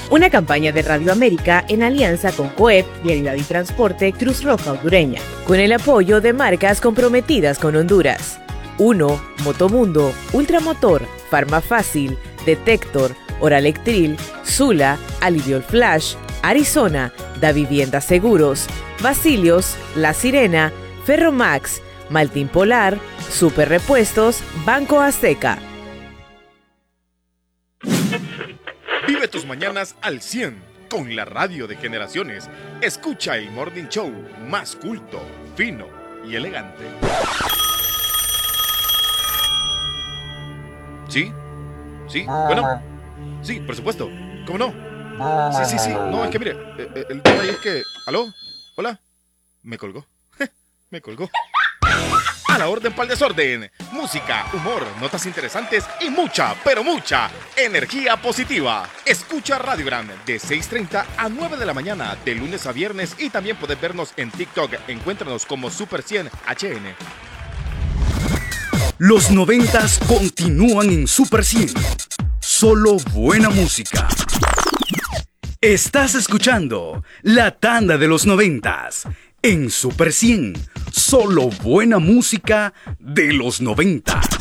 Una campaña de Radio América en alianza con COEP, Vialidad y Transporte, Cruz Roja Hondureña, con el apoyo de marcas comprometidas con Honduras. 1. Motomundo, Ultramotor, Farmafácil, Detector, Oralectril, Sula, Aliviol Flash, Arizona, Da Vivienda Seguros, Basilios, La Sirena, Ferromax, Maltín Polar, Super Repuestos, Banco Azteca. Vive tus mañanas al 100 con la radio de generaciones. Escucha el Morning Show más culto, fino y elegante. ¿Sí? ¿Sí? Bueno. Sí, por supuesto. ¿Cómo no? Sí. No, es que mire, el tema ahí es que... ¿Aló? ¿Hola? Me colgó. Me colgó. A la orden pa'l desorden. Música, humor, notas interesantes y mucha, pero mucha energía positiva. Escucha Radio Gran de 6:30 a 9 de la mañana, de lunes a viernes, y también puedes vernos en TikTok. Encuéntranos como Super 100 HN. Los 90s continúan en Super 100. Solo buena música. Estás escuchando La Tanda de los 90s en Super 100. Solo buena música de los 90.